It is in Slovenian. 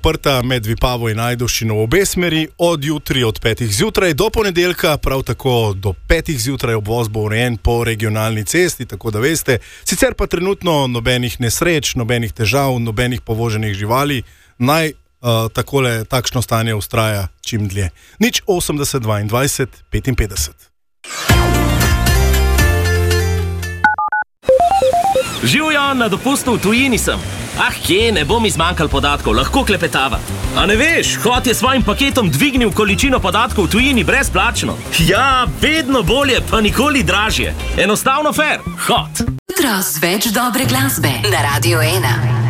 zaprta med Vipavo in Ajdovščino v obe smeri, od jutri od 5. zjutraj do ponedeljka, prav tako do 5. zjutraj obvoz bo urejen po regionalni cesti, tako da veste. Sicer pa trenutno nobenih nesreč, nobenih težav, nobenih povoženih živali, naj takšno stanje ustraja čim dlje. 080 22 55. Živjo, na dopustu v tujini sem. Kje, ne bo mi zmanjkal podatkov, lahko klepetava. A ne veš, Hot je svojim paketom dvignil količino podatkov v tujini brezplačno. Ja, vedno bolje, pa nikoli dražje. Enostavno fair. Hot. Jutro z več dobre glasbe na Radio 1.